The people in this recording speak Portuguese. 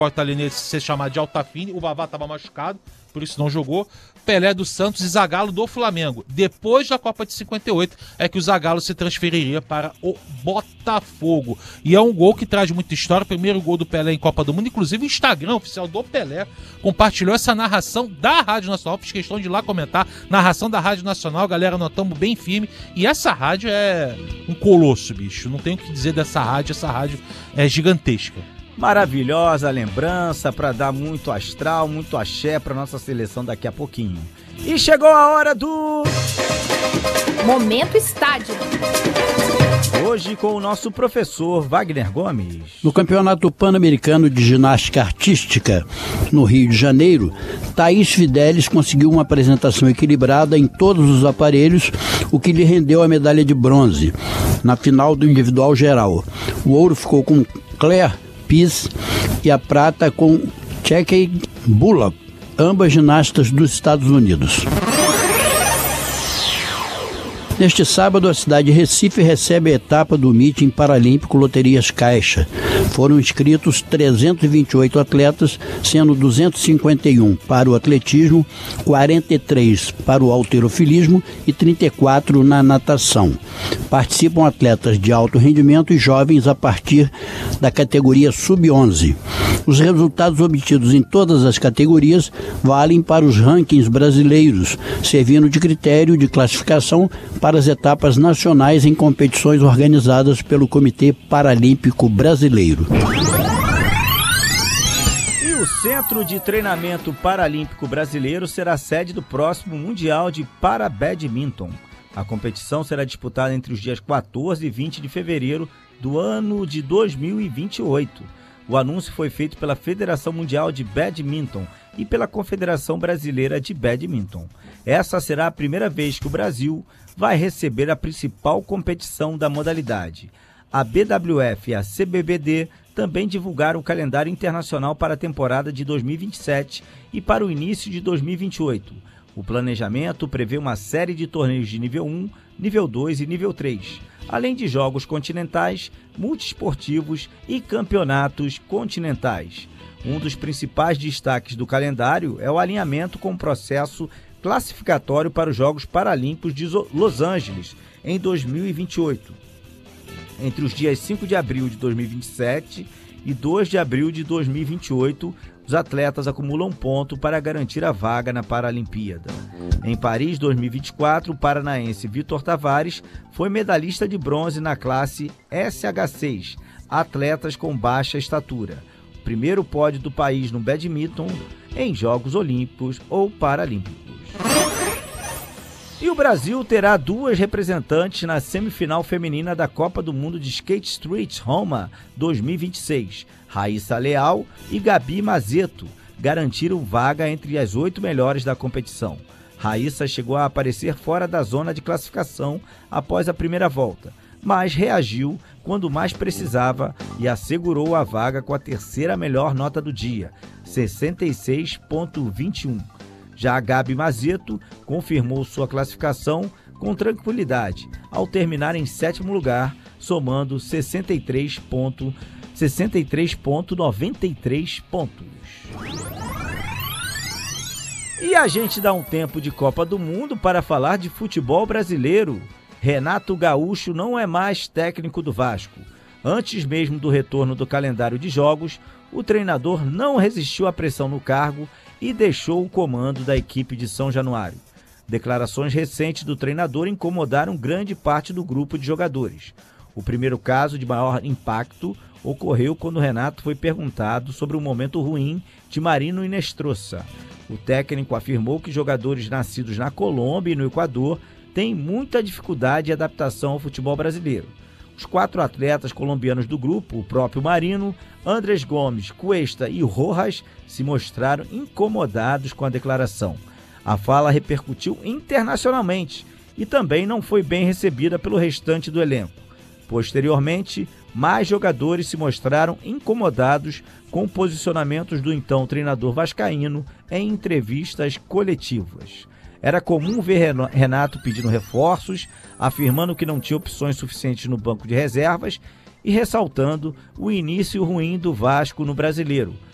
italiano ser chamado de Altafine, o Vavá estava machucado, por isso não jogou. Pelé do Santos e Zagallo do Flamengo. Depois da Copa de 58 é que o Zagallo se transferiria para o Botafogo. E é um gol que traz muita história. Primeiro gol do Pelé em Copa do Mundo. Inclusive o Instagram oficial do Pelé compartilhou essa narração da Rádio Nacional. Fiz questão de ir lá comentar. Narração da Rádio Nacional, galera, nós estamos bem firme. E essa rádio é um colosso, bicho. Não tenho o que dizer dessa rádio. Essa rádio é gigantesca. Maravilhosa lembrança para dar muito astral, muito axé para nossa seleção daqui a pouquinho. E chegou a hora do Momento Estádio. Hoje com o nosso professor Wagner Gomes. No Campeonato Pan-Americano de Ginástica Artística, no Rio de Janeiro, Thaís Fidelis conseguiu uma apresentação equilibrada em todos os aparelhos, o que lhe rendeu a medalha de bronze na final do individual geral. O ouro ficou com Claire Peace e a prata com Cheikh Bullock, ambas ginastas dos Estados Unidos. Neste sábado, a cidade de Recife recebe a etapa do Meeting Paralímpico Loterias Caixa. Foram inscritos 328 atletas, sendo 251 para o atletismo, 43 para o halterofilismo e 34 na natação. Participam atletas de alto rendimento e jovens a partir da categoria Sub-11. Os resultados obtidos em todas as categorias valem para os rankings brasileiros, servindo de critério de classificação para as etapas nacionais em competições organizadas pelo Comitê Paralímpico Brasileiro. E o Centro de Treinamento Paralímpico Brasileiro será sede do próximo Mundial de Parabadminton. A competição será disputada entre os dias 14 e 20 de fevereiro do ano de 2028. O anúncio foi feito pela Federação Mundial de Badminton e pela Confederação Brasileira de Badminton. Essa será a primeira vez que o Brasil vai receber a principal competição da modalidade. A BWF e a CBBD também divulgaram o calendário internacional para a temporada de 2027 e para o início de 2028. O planejamento prevê uma série de torneios de nível 1, nível 2 e nível 3, além de jogos continentais, multiesportivos e campeonatos continentais. Um dos principais destaques do calendário é o alinhamento com o processo classificatório para os Jogos Paralímpicos de Los Angeles, em 2028. Entre os dias 5 de abril de 2027 e 2 de abril de 2028, os atletas acumulam ponto para garantir a vaga na Paralimpíada. Em Paris 2024, o paranaense Vitor Tavares foi medalhista de bronze na classe SH6, atletas com baixa estatura. O primeiro pódio do país no badminton em Jogos Olímpicos ou Paralímpicos. E o Brasil terá duas representantes na semifinal feminina da Copa do Mundo de Skate Street Roma 2026. Raíssa Leal e Gabi Mazeto garantiram vaga entre as 8 melhores da competição. Raíssa chegou a aparecer fora da zona de classificação após a primeira volta, mas reagiu quando mais precisava e assegurou a vaga com a terceira melhor nota do dia, 66,21. Já a Gabi Mazeto confirmou sua classificação com tranquilidade, ao terminar em 7º lugar, somando 63,93 pontos. E a gente dá um tempo de Copa do Mundo para falar de futebol brasileiro. Renato Gaúcho não é mais técnico do Vasco. Antes mesmo do retorno do calendário de jogos, o treinador não resistiu à pressão no cargo e deixou o comando da equipe de São Januário. Declarações recentes do treinador incomodaram grande parte do grupo de jogadores. O primeiro caso de maior impacto ocorreu quando Renato foi perguntado sobre o momento ruim de Marino Inestrosa. O técnico afirmou que jogadores nascidos na Colômbia e no Equador têm muita dificuldade de adaptação ao futebol brasileiro. Os 4 atletas colombianos do grupo, o próprio Marino, Andrés Gomes, Cuesta e Rojas, se mostraram incomodados com a declaração. A fala repercutiu internacionalmente e também não foi bem recebida pelo restante do elenco. Posteriormente, mais jogadores se mostraram incomodados com posicionamentos do então treinador vascaíno em entrevistas coletivas. Era comum ver Renato pedindo reforços, afirmando que não tinha opções suficientes no banco de reservas e ressaltando o início ruim do Vasco no Brasileiro,